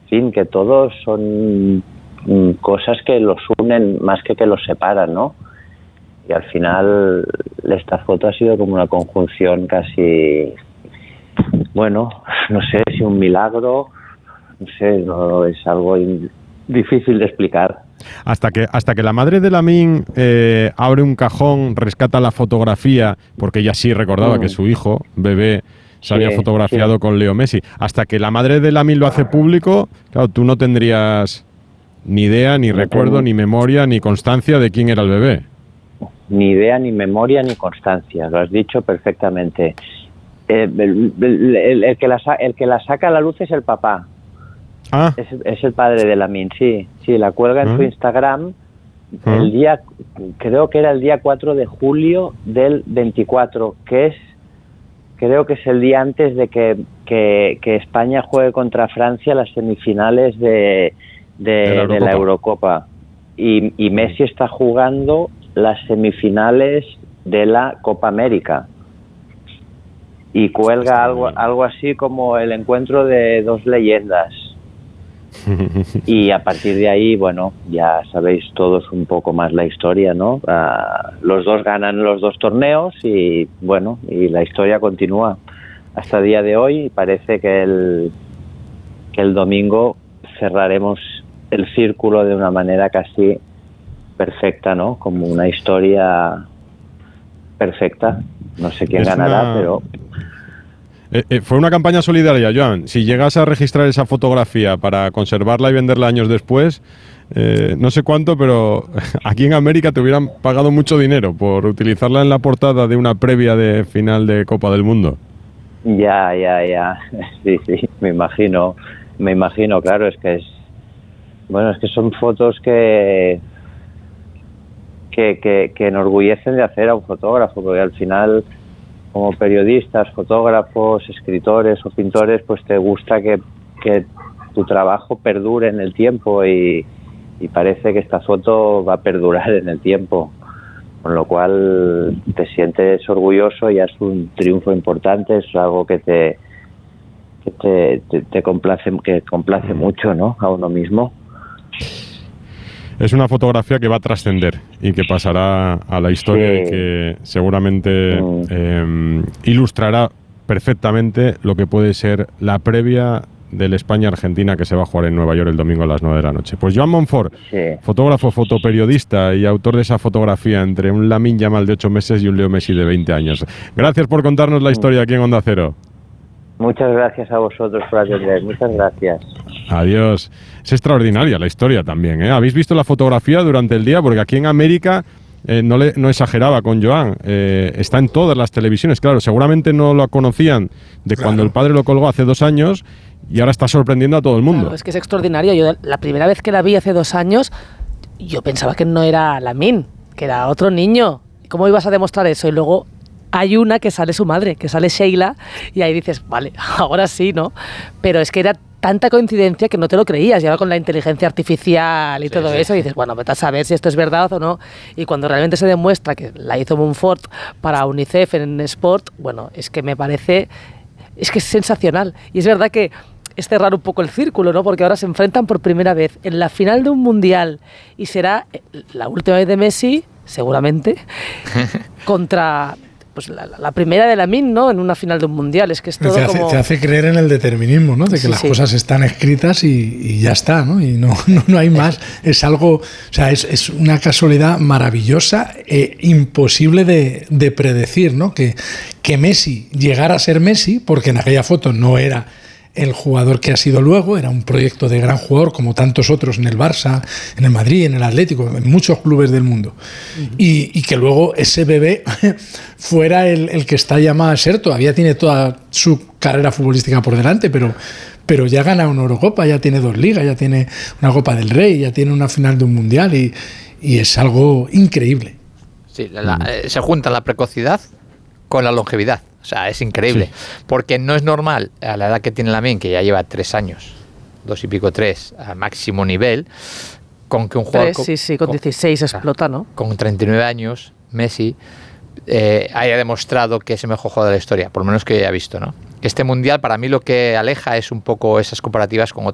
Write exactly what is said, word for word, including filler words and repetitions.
fin, que todos son mm, cosas que los unen más que que los separan, ¿no? Y al final esta foto ha sido como una conjunción casi, bueno, no sé si un milagro, no sé, no, es algo in, difícil de explicar. Hasta que, hasta que la madre de Lamine eh, abre un cajón, rescata la fotografía, porque ella sí recordaba mm. que su hijo, bebé, se sí, había fotografiado sí. con Leo Messi. Hasta que la madre de Lamine lo hace público, claro, tú no tendrías ni idea, ni no recuerdo, tengo... ni memoria, ni constancia de quién era el bebé. Ni idea, ni memoria, ni constancia, lo has dicho perfectamente. Eh, el, el, el, el, que la, el que la saca a la luz es el papá. Ah. Es, es el padre de Lamine, sí. Sí, la cuelga en ¿Ah? su Instagram ¿Ah? el día, creo que era el día cuatro de julio del veinticuatro, que es, creo que es el día antes de que, que, que España juegue contra Francia las semifinales de, de, de, la, Eurocopa. de la Eurocopa. Y, y Messi está jugando las semifinales de la Copa América y cuelga algo, algo así como el encuentro de dos leyendas. Y a partir de ahí, bueno, ya sabéis todos un poco más la historia, ¿no? Uh, los dos ganan los dos torneos y, bueno, y la historia continúa hasta el día de hoy. Parece que el, que el domingo cerraremos el círculo de una manera casi perfecta, ¿no? Como una historia perfecta. No sé quién es ganará, una... pero... Eh, eh, fue una campaña solidaria, Joan. Si llegas a registrar esa fotografía para conservarla y venderla años después, eh, no sé cuánto, pero aquí en América te hubieran pagado mucho dinero por utilizarla en la portada de una previa de final de Copa del Mundo. Ya, ya, ya. Sí, sí, me imagino. Me imagino, claro, es que es... Bueno, es que son fotos que... Que, que, que enorgullecen de hacer a un fotógrafo, porque al final, como periodistas, fotógrafos, escritores o pintores, pues te gusta que, que tu trabajo perdure en el tiempo y, y parece que esta foto va a perdurar en el tiempo, con lo cual te sientes orgulloso y es un triunfo importante, es algo que te que te, te, te complace, que complace mucho, ¿no? A uno mismo. Es una fotografía que va a trascender y que pasará a la historia sí. y que seguramente mm. eh, ilustrará perfectamente lo que puede ser la previa del España-Argentina que se va a jugar en Nueva York el domingo a las nueve de la noche. Pues Joan Monfort, sí. fotógrafo, fotoperiodista y autor de esa fotografía entre un Lamine Yamal de ocho meses y un Leo Messi de veinte años. Gracias por contarnos la historia aquí en Onda Cero. Muchas gracias a vosotros por atender. Muchas gracias. Adiós. Es extraordinaria la historia también, ¿eh? ¿Habéis visto la fotografía durante el día? Porque aquí en América, eh, no, le, no exageraba con Joan, eh, está en todas las televisiones. Claro, seguramente no lo conocían de claro. cuando el padre lo colgó hace dos años y ahora está sorprendiendo a todo el mundo. Claro, es que es extraordinario. Yo la primera vez que la vi hace dos años, yo pensaba que no era Lamine, que era otro niño. ¿Cómo ibas a demostrar eso? Y luego hay una que sale su madre, que sale Sheila, y ahí dices, vale, ahora sí, ¿no? Pero es que era tanta coincidencia que no te lo creías, y ahora con la inteligencia artificial y sí, todo sí. eso, y dices, bueno, vete a saber si esto es verdad o no, y cuando realmente se demuestra que la hizo Monfort para UNICEF en Sport, bueno, es que me parece, es que es sensacional, y es verdad que es cerrar un poco el círculo, ¿no? Porque ahora se enfrentan por primera vez en la final de un mundial, y será la última vez de Messi, seguramente, contra... pues la, la primera de Lamine, ¿no? En una final de un mundial. Es que es todo te hace, como... te hace creer en el determinismo, ¿no? De que sí, las sí. cosas están escritas y, y ya está, ¿no? Y no, no, no hay más. Es algo... O sea, es, es una casualidad maravillosa e imposible de, de predecir, ¿no? Que, que Messi llegara a ser Messi, porque en aquella foto no era el jugador que ha sido luego, era un proyecto de gran jugador como tantos otros en el Barça, en el Madrid, en el Atlético, en muchos clubes del mundo. Uh-huh. y, y que luego ese bebé fuera el, el que está llamado a ser, todavía tiene toda su carrera futbolística por delante, pero, pero ya gana una Eurocopa, ya tiene dos ligas, ya tiene una Copa del Rey, ya tiene una final de un Mundial y, y es algo increíble. Sí, la, uh-huh. se junta la precocidad con la longevidad. O sea, es increíble, sí. porque no es normal a la edad que tiene Lamine, que ya lleva tres años, dos y pico, tres, a máximo nivel, con que un jugador... Tres, con, sí, sí, con, con dieciséis explota, ¿no? Con treinta y nueve años, Messi, eh, haya demostrado que es el mejor jugador de la historia, por lo menos que haya visto, ¿no? Este Mundial, para mí, lo que aleja es un poco esas comparativas con otros